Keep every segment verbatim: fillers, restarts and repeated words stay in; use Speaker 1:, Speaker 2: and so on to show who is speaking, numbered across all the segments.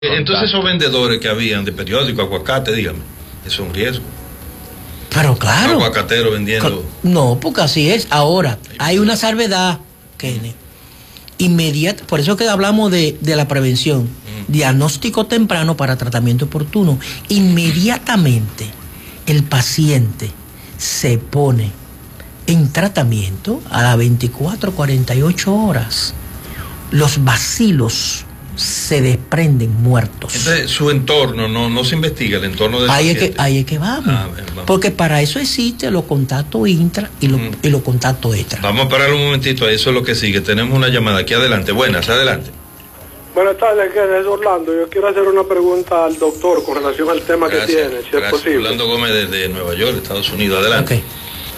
Speaker 1: Entonces esos vendedores que habían de periódico, aguacate, dígame, es un riesgo.
Speaker 2: Pero claro.
Speaker 1: Un aguacatero vendiendo.
Speaker 2: No, porque así es. Ahora, hay una salvedad, Kenny. Inmediata, por eso que hablamos de, de la prevención. Mm. Diagnóstico temprano para tratamiento oportuno. Inmediatamente el paciente se pone en tratamiento a las veinticuatro, cuarenta y ocho horas. Los bacilos se desprenden muertos.
Speaker 1: Entonces, su entorno, no, no se investiga el entorno del
Speaker 2: ahí
Speaker 1: paciente.
Speaker 2: Es que, ahí es que vamos. Ah, bien, vamos. Porque para eso existen los contactos intra y los, mm. y los contactos extra.
Speaker 1: Vamos a parar un momentito, eso es lo que sigue. Tenemos una llamada aquí adelante. Buenas, adelante.
Speaker 3: Buenas tardes, es Orlando. Yo quiero hacer una pregunta al doctor con relación al tema gracias, que tiene, si gracias. es posible.
Speaker 1: Orlando Gómez desde Nueva York, Estados Unidos. Adelante.
Speaker 3: Okay.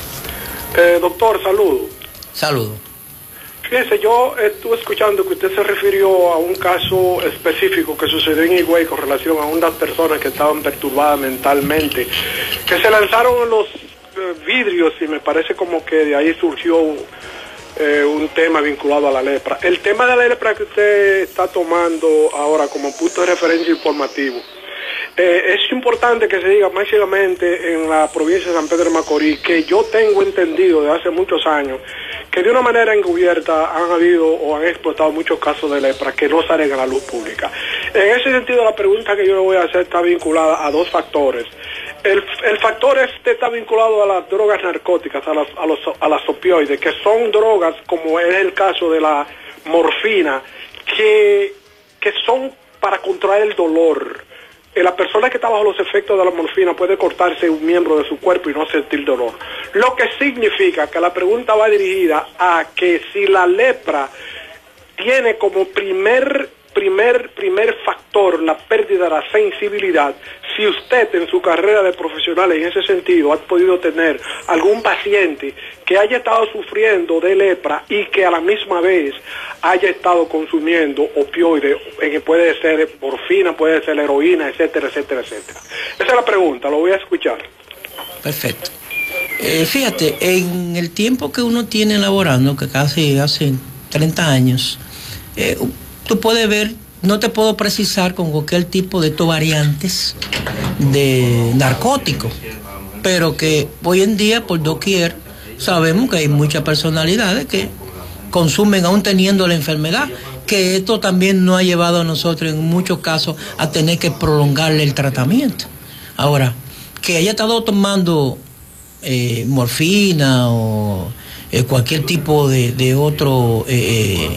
Speaker 3: Eh, doctor, saludo.
Speaker 2: Saludo.
Speaker 3: Fíjese, yo estuve escuchando que usted se refirió a un caso específico que sucedió en Higüey con relación a unas personas que estaban perturbadas mentalmente, que se lanzaron los eh, vidrios y me parece como que de ahí surgió eh, un tema vinculado a la lepra. El tema de la lepra que usted está tomando ahora como punto de referencia informativo, Eh, es importante que se diga máximamente en la provincia de San Pedro de Macorís, que yo tengo entendido de hace muchos años que de una manera encubierta han habido o han explotado muchos casos de lepra que no salen a la luz pública. En ese sentido, la pregunta que yo le voy a hacer está vinculada a dos factores. El, el factor este está vinculado a las drogas narcóticas, a las, a los, a las opioides, que son drogas, como es el caso de la morfina, que, que son para controlar el dolor. La persona que está bajo los efectos de la morfina puede cortarse un miembro de su cuerpo y no sentir dolor. Lo que significa que la pregunta va dirigida a que si la lepra tiene como primer, primer, primer factor la pérdida de la sensibilidad, si usted en su carrera de profesional en ese sentido ha podido tener algún paciente que haya estado sufriendo de lepra y que a la misma vez haya estado consumiendo opioides, que puede ser morfina, puede ser heroína, etcétera, etcétera, etcétera. Esa es la pregunta, lo voy a escuchar.
Speaker 2: Perfecto. Eh, fíjate, en el tiempo que uno tiene laborando, que casi hace treinta años, eh, tú puedes ver, no te puedo precisar con cualquier tipo de estos variantes de narcóticos, pero que hoy en día, por doquier, sabemos que hay muchas personalidades que consumen aún teniendo la enfermedad, que esto también nos ha llevado a nosotros en muchos casos a tener que prolongarle el tratamiento. Ahora, que haya estado tomando eh, morfina o eh, cualquier tipo de, de otro eh,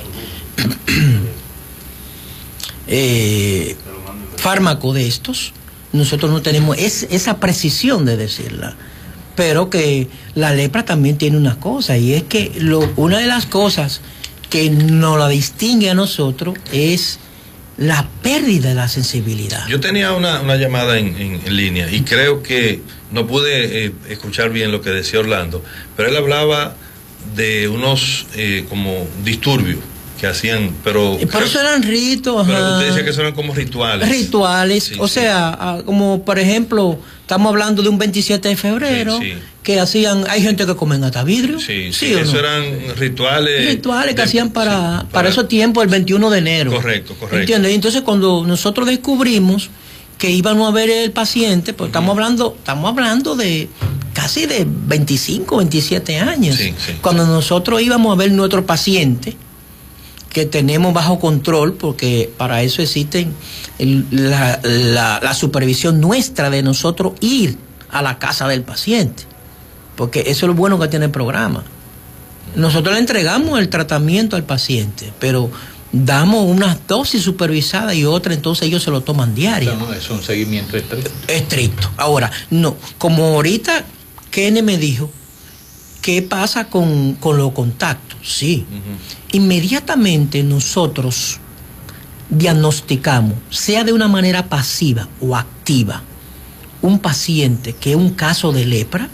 Speaker 2: eh, fármaco de estos, nosotros no tenemos es, esa precisión de decirla. Pero que la lepra también tiene una cosa, y es que lo, una de las cosas que nos la distingue a nosotros es la pérdida de la sensibilidad.
Speaker 1: Yo tenía una, una llamada en, en, en línea y creo que no pude eh, escuchar bien lo que decía Orlando, pero él hablaba de unos eh, como disturbios que hacían, pero...
Speaker 2: Por eso eran ritos.
Speaker 1: Pero usted decía que eso eran como rituales.
Speaker 2: Rituales, sí, o sí. sea, como por ejemplo, estamos hablando de un veintisiete de febrero, sí, sí. que hacían, hay gente que comen hasta vidrio.
Speaker 1: Sí, sí, sí eso no? eran rituales.
Speaker 2: Rituales que de, hacían para, sí, para,
Speaker 1: para
Speaker 2: esos tiempos, el veintiuno de enero.
Speaker 1: Correcto, correcto.
Speaker 2: ¿Entiendes? Entonces cuando nosotros descubrimos que íbamos a ver el paciente, pues uh-huh. estamos hablando, estamos hablando de casi de veinticinco, veintisiete años. Sí, sí, cuando sí. nosotros íbamos a ver nuestro paciente, que tenemos bajo control, porque para eso existe la, la, la supervisión nuestra de nosotros ir a la casa del paciente, porque eso es lo bueno que tiene el programa. Nosotros le entregamos el tratamiento al paciente, pero damos unas dosis supervisadas y otras, entonces ellos se lo toman diario.
Speaker 4: No, es un seguimiento estricto.
Speaker 2: Estricto. Ahora, no, como ahorita Kenny me dijo, ¿qué pasa con, con los contactos? Sí. Uh-huh. Inmediatamente nosotros diagnosticamos, sea de una manera pasiva o activa, un paciente que es un caso de lepra,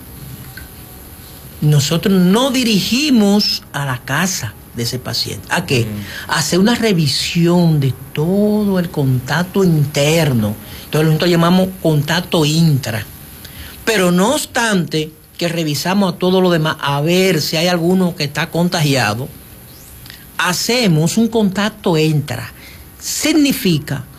Speaker 2: nosotros no dirigimos a la casa de ese paciente. ¿A qué? Uh-huh. Hacer una revisión de todo el contacto interno. Entonces nosotros llamamos contacto intra. Pero no obstante que revisamos a todo lo demás a ver si hay alguno que está contagiado, hacemos un contacto intra. Significa